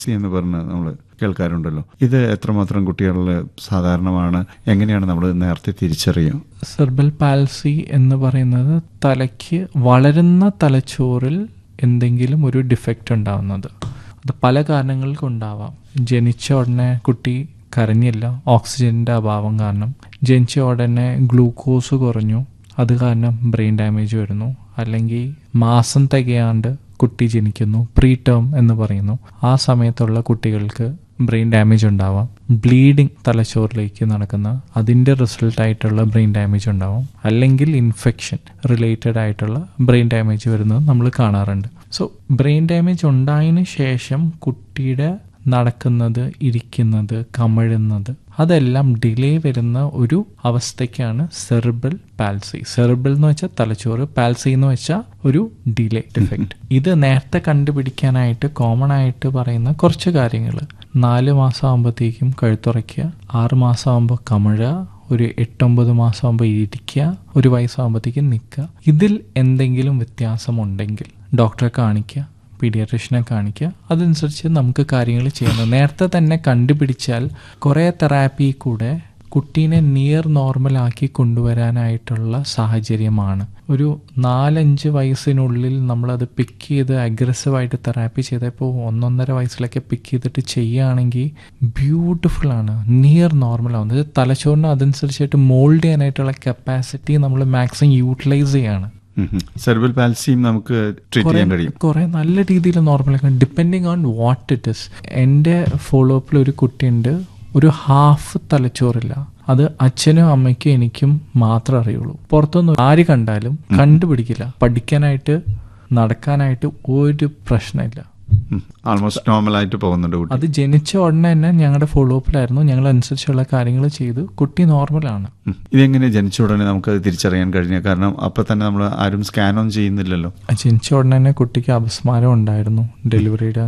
എന്ന് പറഞ്ഞ് നമ്മൾ കേൾക്കാറുണ്ടല്ലോ. ഇത് എത്രമാത്രം കുട്ടികളിൽ സാധാരണമാണ്, എങ്ങനെയാണ് നമ്മൾ നേരത്തെ തിരിച്ചറിയും? സെർബൽ പാൽസി എന്ന് പറയുന്നത് തലയ്ക്ക് വളരുന്ന തലച്ചോറിൽ എന്തെങ്കിലും ഒരു ഡിഫക്റ്റ് ഉണ്ടാവുന്നത്. അത് പല കാരണങ്ങൾ കൊണ്ടാവാം. ജനിച്ച ഉടനെ കുട്ടി കരഞ്ഞില്ല, ഓക്സിജൻ്റെ അഭാവം കാരണം. ജനിച്ച ഉടനെ ഗ്ലൂക്കോസ് കുറഞ്ഞു, അത് കാരണം ബ്രെയിൻ ഡാമേജ് വരുന്നു. അല്ലെങ്കിൽ മാസം തികയാണ്ട് കുട്ടി ജനിക്കുന്നു, പ്രീ ടേം എന്ന് പറയുന്നു. ആ സമയത്തുള്ള കുട്ടികൾക്ക് ബ്രെയിൻ ഡാമേജ് ഉണ്ടാവാം. ബ്ലീഡിങ് തലച്ചോറിലേക്ക് നടക്കുന്ന അതിൻ്റെ റിസൾട്ടായിട്ടുള്ള ബ്രെയിൻ ഡാമേജ് ഉണ്ടാവാം. അല്ലെങ്കിൽ ഇൻഫെക്ഷൻ റിലേറ്റഡ് ആയിട്ടുള്ള ബ്രെയിൻ ഡാമേജ് വരുന്നത് നമ്മൾ കാണാറുണ്ട്. സോ ബ്രെയിൻ ഡാമേജ് ഉണ്ടായതിന് ശേഷം കുട്ടിയുടെ നടക്കുന്നത്, ഇരിക്കുന്നത്, കമഴുന്നത് അതെല്ലാം ഡിലേ വരുന്ന ഒരു അവസ്ഥയ്ക്കാണ് സെറിബ്രൽ പാൽസി. സെറിബ്രൽ എന്ന് വെച്ചാൽ തലച്ചോറ്, പാൽസി എന്ന് വെച്ചാൽ ഒരു ഡിലേ ഡിഫക്റ്റ്. ഇത് നേരത്തെ കണ്ടുപിടിക്കാനായിട്ട് കോമൺ ആയിട്ട് പറയുന്ന കുറച്ച് കാര്യങ്ങൾ: 4 മാസം ആകുമ്പോഴത്തേക്കും കഴുത്തുറയ്ക്കുക, 6 മാസം ആകുമ്പോൾ കമഴുക, ഒരു 8-9 മാസം ആകുമ്പോൾ ഇരിക്കുക, 1 വയസ്സാകുമ്പോഴത്തേക്കും നിൽക്കുക. ഇതിൽ എന്തെങ്കിലും വ്യത്യാസമുണ്ടെങ്കിൽ ഡോക്ടറെ കാണിക്കുക, പീഡിയാട്രിഷ്യനെ കാണിക്കുക. അതനുസരിച്ച് നമുക്ക് കാര്യങ്ങൾ ചെയ്യുന്നത്. നേരത്തെ തന്നെ കണ്ടുപിടിച്ചാൽ കുറേ തെറാപ്പി കൂടെ കുട്ടീനെ നിയർ നോർമലാക്കി കൊണ്ടുവരാനായിട്ടുള്ള സാഹചര്യമാണ്. ഒരു 4-5 വയസ്സിനുള്ളിൽ നമ്മളത് പിക്ക് ചെയ്ത് അഗ്രസീവായിട്ട് തെറാപ്പി ചെയ്തപ്പോൾ 1-1.5 വയസ്സിലൊക്കെ പിക്ക് ചെയ്തിട്ട് ചെയ്യുകയാണെങ്കിൽ ബ്യൂട്ടിഫുള്ളാണ്, നിയർ നോർമലാവുന്നത്. തലച്ചോറിന് അതനുസരിച്ചായിട്ട് മോൾഡ് ചെയ്യാനായിട്ടുള്ള കപ്പാസിറ്റി നമ്മൾ മാക്സിമം യൂട്ടിലൈസ് ചെയ്യാണ്. സെറിബ്രൽ പാൽസിയും നമുക്ക് ട്രീറ്റ് ചെയ്യാൻ കഴിയും. കുറെ നല്ല രീതിയിൽ നോർമലാക്കാൻ, depending on what it is. എൻ്റെ ഫോളോ അപ്പിൽ ഒരു കുട്ടിയുണ്ട്, ഒരു ഹാഫ് തലച്ചോറില്ല. അത് അച്ഛനും അമ്മയ്ക്കും എനിക്കും മാത്രമേ അറിയുള്ളൂ. പുറത്തൊന്നും ആര് കണ്ടാലും കണ്ടുപിടിക്കില്ല. പഠിക്കാനായിട്ട് നടക്കാനായിട്ട് ഒരു പ്രശ്നമില്ല. ആൾമോസ്റ്റ് നോർമലായിട്ട് പോകുന്നുണ്ട് കുട്ടി. അത് ജനിച്ച ഉടനെ തന്നെ ഞങ്ങളുടെ ഫോളോ അപ്പിലായിരുന്നു. ഞങ്ങൾ അനുസരിച്ചുള്ള കാര്യങ്ങൾ ചെയ്തു. കുട്ടി നോർമലാണ്. ഇതെങ്ങനെ ജനിച്ച ഉടനെ നമുക്ക് തിരിച്ചറിയാൻ കഴിഞ്ഞ? കാരണം അപ്പൊ തന്നെ നമ്മൾ ആരും സ്കാനൊന്നും ചെയ്യുന്നില്ലല്ലോ. ജനിച്ച ഉടനെ തന്നെ കുട്ടിക്ക് അപസ്മാരം ഉണ്ടായിരുന്നു. ഡെലിവറിയുടെ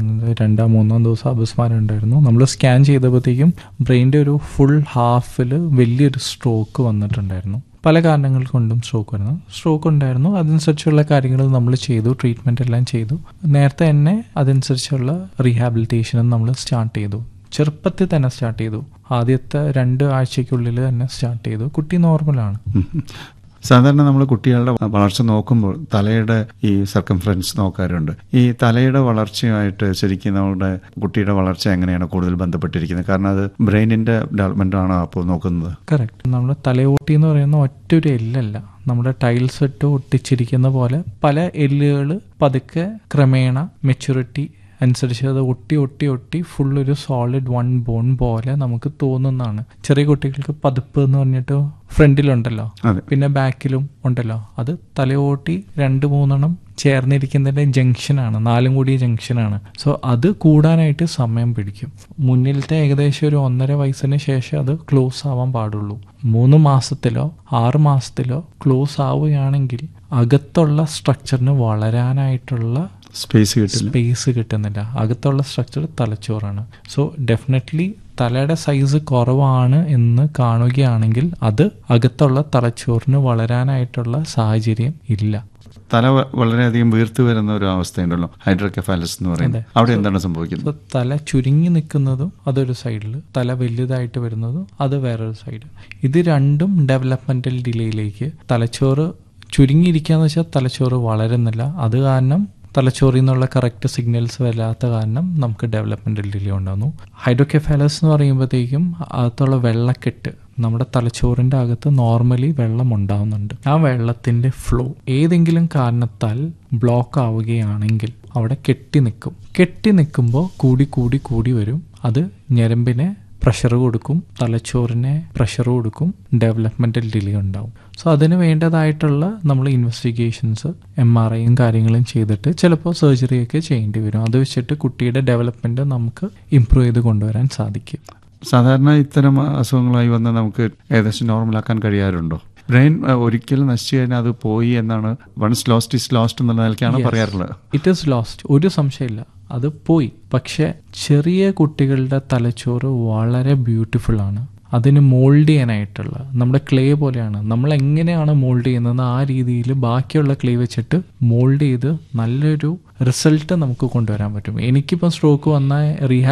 2-3 ദിവസം അപസ്മാരം ഉണ്ടായിരുന്നു. നമ്മൾ സ്കാൻ ചെയ്തപ്പോഴത്തേക്കും ബ്രെയിൻ്റെ ഒരു ഫുൾ ഹാഫിൽ വലിയൊരു സ്ട്രോക്ക് വന്നിട്ടുണ്ടായിരുന്നു. പല കാരണങ്ങൾ കൊണ്ടും സ്ട്രോക്ക് ഉണ്ടായിരുന്നു. അതനുസരിച്ചുള്ള കാര്യങ്ങൾ നമ്മൾ ചെയ്തു, ട്രീറ്റ്മെൻ്റ് എല്ലാം ചെയ്തു. നേരത്തെ തന്നെ അതനുസരിച്ചുള്ള റീഹാബിലിറ്റേഷനും നമ്മൾ സ്റ്റാർട്ട് ചെയ്തു. ചെറുപ്പത്തിൽ തന്നെ സ്റ്റാർട്ട് ചെയ്തു. ആദ്യത്തെ 2 ആഴ്ചയ്ക്കുള്ളിൽ തന്നെ സ്റ്റാർട്ട് ചെയ്തു. കുട്ടി നോർമലാണ്. സാധാരണ നമ്മൾ കുട്ടികളുടെ വളർച്ച നോക്കുമ്പോൾ തലയുടെ ഈ സർക്കംഫറൻസ് നോക്കാറുണ്ട്. ഈ തലയുടെ വളർച്ചയുമായിട്ട് ശരിക്കും നമ്മുടെ കുട്ടിയുടെ വളർച്ച എങ്ങനെയാണ് കൂടുതൽ ബന്ധപ്പെട്ടിരിക്കുന്നത്? കാരണം അത് ബ്രെയിനിന്റെ ഡെവലപ്മെന്റ് ആണോ അപ്പോൾ നോക്കുന്നത്? കറക്റ്റ്. നമ്മുടെ തലയോട്ടി എന്ന് പറയുന്ന ഒറ്റൊരു എല്ലല്ല. നമ്മുടെ ടൈൽസ് ഇട്ട് ഒട്ടിച്ചിരിക്കുന്ന പോലെ പല എല്ലുകൾ പതുക്കെ ക്രമേണ മെച്യൂരിറ്റി അനുസരിച്ച് അത് ഒട്ടി ഒട്ടി ഒട്ടി ഫുള്ളൊരു സോളിഡ് 1 ബോൺ പോലെ നമുക്ക് തോന്നുന്നതാണ്. ചെറിയ കുട്ടികൾക്ക് പതിപ്പ് എന്ന് പറഞ്ഞിട്ട് ഫ്രണ്ടിലുണ്ടല്ലോ, പിന്നെ ബാക്കിലും ഉണ്ടല്ലോ. അത് തലയോട്ടി 2-3 ചേർന്നിരിക്കുന്നതിന്റെ ജംഗ്ഷനാണ്, 4 കൂടിയ ജംഗ്ഷനാണ്. സോ അത് കൂടാനായിട്ട് സമയം പിടിക്കും. മുന്നിലത്തെ ഏകദേശം ഒരു 1.5 വയസ്സിന് ശേഷം അത് ക്ലോസ് ആവാൻ പാടുള്ളൂ. 3 മാസത്തിലോ 6 മാസത്തിലോ ക്ലോസ് ആവുകയാണെങ്കിൽ അകത്തുള്ള സ്ട്രക്ചറിന് വളരാനായിട്ടുള്ള സ്പേസ് കിട്ടുന്നില്ല. അകത്തുള്ള സ്ട്രക്ചർ തലച്ചോറാണ്. സോ ഡെഫിനറ്റ്ലി തലയുടെ സൈസ് കുറവാണ് എന്ന് കാണുകയാണെങ്കിൽ അത് അകത്തുള്ള തലച്ചോറിന് വളരാനായിട്ടുള്ള സാഹചര്യം ഇല്ല. തല വളരെയധികം വീർത്തു വരുന്ന ഒരു അവസ്ഥയുണ്ടല്ലോ, ഹൈഡ്രോകെഫാലസ് എന്ന് പറയുന്നത്. അവിടെ എന്താണ് സംഭവിക്കുന്നത്? തല ചുരുങ്ങി നിൽക്കുന്നതും അതൊരു സൈഡിൽ, തല വലുതായിട്ട് വരുന്നതും അത് വേറൊരു സൈഡ്. ഇത് രണ്ടും ഡെവലപ്മെന്റൽ ഡിലേയിലേക്ക്. തലച്ചോറ് ചുരുങ്ങിയിരിക്കാന്ന് വെച്ചാൽ തലച്ചോറ് വളരുന്നില്ല. അത് കാരണം തലച്ചോറിൽ നിന്നുള്ള കറക്റ്റ് സിഗ്നൽസ് വരാത്ത കാരണം നമുക്ക് ഡെവലപ്മെന്റൽ ഡിലേ ഉണ്ടാകുന്നു. ഹൈഡ്രോകെഫാലസ് എന്ന് പറയുമ്പോഴത്തേക്കും അകത്തുള്ള വെള്ളക്കെട്ട്, നമ്മുടെ തലച്ചോറിൻ്റെ അകത്ത് നോർമലി വെള്ളം ഉണ്ടാവുന്നുണ്ട്. ആ വെള്ളത്തിൻ്റെ ഫ്ലോ ഏതെങ്കിലും കാരണത്താൽ ബ്ലോക്ക് ആവുകയാണെങ്കിൽ അവിടെ കെട്ടി നിൽക്കുമ്പോൾ കൂടി കൂടി കൂടി വരും. അത് ഞരമ്പിനെ പ്രഷർ കൊടുക്കും, തലച്ചോറിനെ പ്രഷർ കൊടുക്കും, ഡെവലപ്മെന്റൽ ഡിലേ ഉണ്ടാവും. സോ അതിന് വേണ്ടതായിട്ടുള്ള നമ്മൾ ഇൻവെസ്റ്റിഗേഷൻസ്, MRIയും കാര്യങ്ങളും ചെയ്തിട്ട് ചിലപ്പോൾ സർജറിയൊക്കെ ചെയ്യേണ്ടി വരും. അത് വെച്ചിട്ട് കുട്ടിയുടെ ഡെവലപ്മെന്റ് നമുക്ക് ഇംപ്രൂവ് ചെയ്ത് കൊണ്ടുവരാൻ സാധിക്കും. സാധാരണ ഇത്തരം അസുഖങ്ങളായി വന്ന് നമുക്ക് ഏകദേശം നോർമലാക്കാൻ കഴിയാറുണ്ടോ? ബ്രെയിൻ ഒരിക്കലും നശിച്ചു കഴിഞ്ഞാൽ അത് പോയി എന്നാണ്, വൺസ് ലോസ്റ്റ് ഈസ് ലോസ്റ്റ് എന്നുള്ള നിലയ്ക്കാണ് പറയാറുള്ളത്. ഇറ്റ് ഈസ് ലോസ്റ്റ്, ഒരു സംശയമില്ല, അത് പോയി. പക്ഷെ ചെറിയ കുട്ടികളുടെ തലച്ചോറ് വളരെ ബ്യൂട്ടിഫുൾ ആണ്. അതിന് മോൾഡ് ചെയ്യാനായിട്ടുള്ള നമ്മുടെ ക്ലേ പോലെയാണ്. നമ്മൾ എങ്ങനെയാണ് മോൾഡ് ചെയ്യുന്നത് ആ രീതിയിൽ ബാക്കിയുള്ള ക്ലേ വെച്ചിട്ട് മോൾഡ് ചെയ്ത് നല്ലൊരു റിസൾട്ട് നമുക്ക് കൊണ്ടുവരാൻ പറ്റും. എനിക്കിപ്പോൾ സ്ട്രോക്ക് വന്നാൽ